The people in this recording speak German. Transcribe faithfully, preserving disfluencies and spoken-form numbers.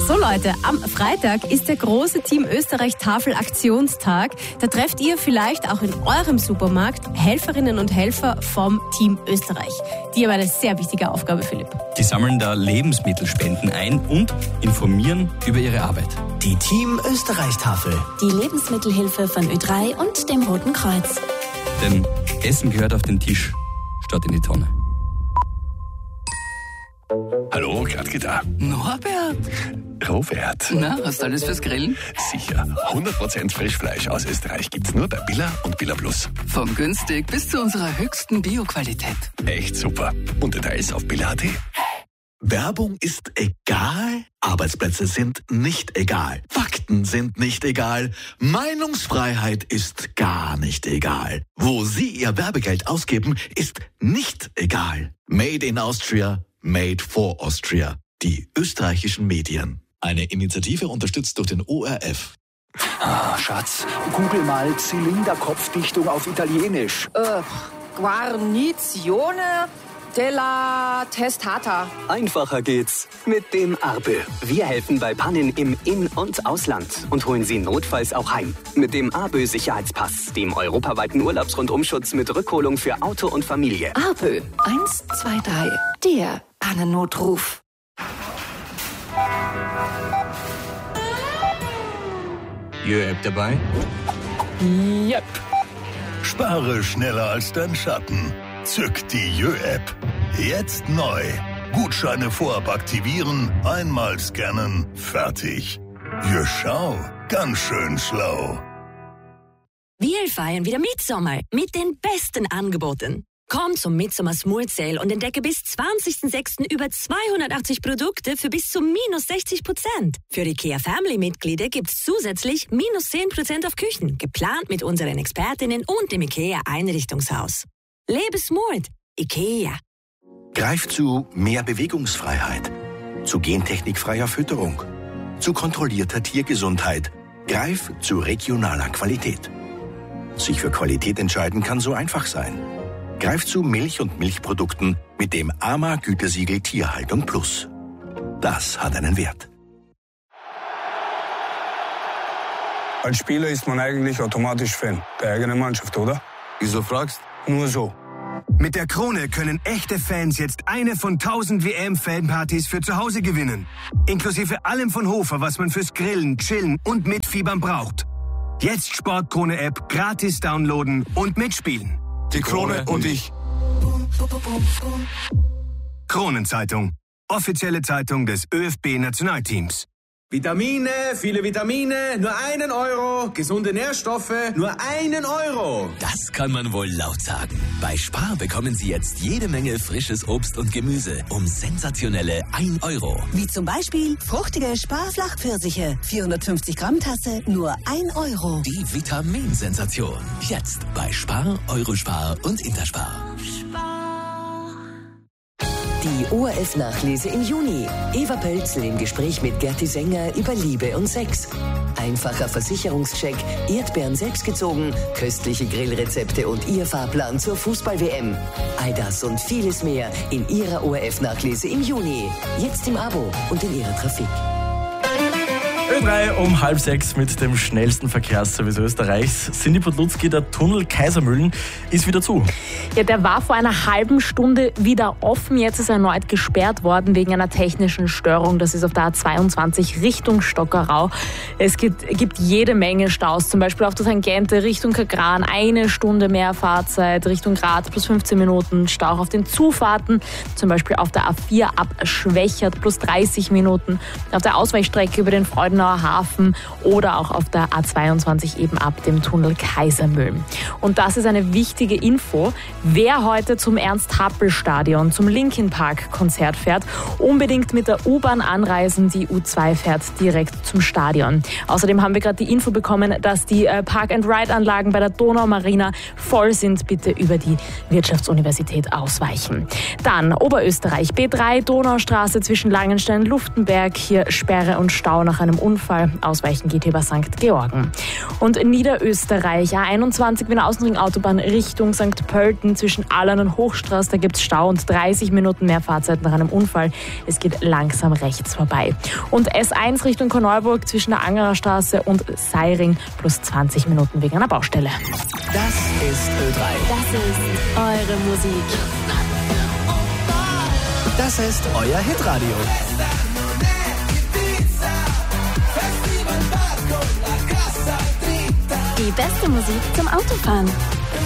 So Leute, am Freitag ist der große Team Österreich Tafel Aktionstag. Da trefft ihr vielleicht auch in eurem Supermarkt Helferinnen und Helfer vom Team Österreich. Die haben eine sehr wichtige Aufgabe, Philipp. Die sammeln da Lebensmittelspenden ein und informieren über ihre Arbeit. Die Team Österreich Tafel. Die Lebensmittelhilfe von Ö drei und dem Roten Kreuz. Denn Essen gehört auf den Tisch statt in die Tonne. Hallo, Gradke da. Norbert. Robert. Na, hast du alles fürs Grillen? Sicher. hundert Prozent Frischfleisch aus Österreich gibt's nur bei Billa und Billa Plus. Von günstig bis zu unserer höchsten Bio-Qualität. Echt super. Und Details auf billa punkt at. Werbung ist egal, Arbeitsplätze sind nicht egal, Fakten sind nicht egal, Meinungsfreiheit ist gar nicht egal. Wo Sie Ihr Werbegeld ausgeben, ist nicht egal. Made in Austria, made for Austria. Die österreichischen Medien. Eine Initiative unterstützt durch den O R F. Ah, Schatz, google mal Zylinderkopfdichtung auf Italienisch. Äh, Guarnizione della Testata. Einfacher geht's mit dem Arbe. Wir helfen bei Pannen im In- und Ausland und holen Sie notfalls auch heim. Mit dem Arbe Sicherheitspass, dem europaweiten Urlaubsrundumschutz mit Rückholung für Auto und Familie. Arbe, eins, zwei, drei, der Pannennotruf. Jö-App dabei? Yep. Spare schneller als dein Schatten. Zück die Jö-App. Jetzt neu. Gutscheine vorab aktivieren, einmal scannen, fertig. Jö, schau, ganz schön schlau. Wir feiern wieder Mitsommer mit den besten Angeboten. Komm zum Mitsommer Smooth Sale und entdecke bis zwanzigsten sechsten über zweihundertachtzig Produkte für bis zu minus sechzig Prozent. Für IKEA Family-Mitglieder gibt's zusätzlich minus zehn Prozent auf Küchen, geplant mit unseren Expertinnen und dem IKEA Einrichtungshaus. Lebe smooth, IKEA. Greif zu mehr Bewegungsfreiheit, zu gentechnikfreier Fütterung, zu kontrollierter Tiergesundheit. Greif zu regionaler Qualität. Sich für Qualität entscheiden kann so einfach sein. Greif zu Milch und Milchprodukten mit dem A M A-Gütesiegel Tierhaltung Plus. Das hat einen Wert. Als Spieler ist man eigentlich automatisch Fan der eigenen Mannschaft, oder? Wieso fragst? Nur so. Mit der Krone können echte Fans jetzt eine von tausend W M-Fanpartys für zu Hause gewinnen. Inklusive allem von Hofer, was man fürs Grillen, Chillen und Mitfiebern braucht. Jetzt Sportkrone-App gratis downloaden und mitspielen. Die Krone und ich. Kronenzeitung. Offizielle Zeitung des Ö F B-Nationalteams. Vitamine, viele Vitamine, nur einen Euro. Gesunde Nährstoffe, nur einen Euro. Das kann man wohl laut sagen. Bei Spar bekommen Sie jetzt jede Menge frisches Obst und Gemüse um sensationelle ein Euro. Wie zum Beispiel fruchtige Spar-Flachpfirsiche. vierhundertfünfzig Gramm Tasse, nur ein Euro. Die Vitaminsensation. Jetzt bei Spar, Eurospar und Interspar. Die O R F-Nachlese im Juni. Eva Pölzl im Gespräch mit Gerti Sänger über Liebe und Sex. Einfacher Versicherungscheck, Erdbeeren selbst gezogen, köstliche Grillrezepte und ihr Fahrplan zur Fußball-W M. All das und vieles mehr in ihrer O R F-Nachlese im Juni. Jetzt im Abo und in ihrer Trafik. Ö drei um halb sechs mit dem schnellsten Verkehrsservice Österreichs. Cindy Podlutzki, der Tunnel Kaisermühlen ist wieder zu. Ja, der war vor einer halben Stunde wieder offen. Jetzt ist er erneut gesperrt worden wegen einer technischen Störung. Das ist auf der A zweiundzwanzig Richtung Stockerau. Es gibt, gibt jede Menge Staus, zum Beispiel auf der Tangente Richtung Kagran. Eine Stunde mehr Fahrzeit, Richtung Graz plus fünfzehn Minuten. Stau auf den Zufahrten, zum Beispiel auf der A vier ab Schwächert plus dreißig Minuten. Auf der Ausweichstrecke über den Freudenauer Hafen oder auch auf der A zweiundzwanzig eben ab dem Tunnel Kaisermühlen. Und das ist eine wichtige Info. Wer heute zum Ernst-Happel-Stadion, zum Linkin-Park-Konzert fährt, unbedingt mit der U-Bahn anreisen. Die U zwei fährt direkt zum Stadion. Außerdem haben wir gerade die Info bekommen, dass die Park-and-Ride-Anlagen bei der Donaumarina voll sind. Bitte über die Wirtschaftsuniversität ausweichen. Dann Oberösterreich, B drei, Donaustraße zwischen Langenstein und Luftenberg. Hier Sperre und Stau nach einem Unfall. Ausweichen geht über Sankt Georgen. Und in Niederösterreich, A einundzwanzig Wiener Außenringautobahn Richtung Sankt Pölten zwischen Allern und Hochstraß, da gibt es Stau und dreißig Minuten mehr Fahrzeit nach einem Unfall. Es geht langsam rechts vorbei. Und S eins Richtung Korneuburg zwischen der Angerer Straße und Seiring plus zwanzig Minuten wegen einer Baustelle. Das ist Ö drei. Das ist eure Musik. Das ist euer Hitradio. Die beste Musik zum Autofahren.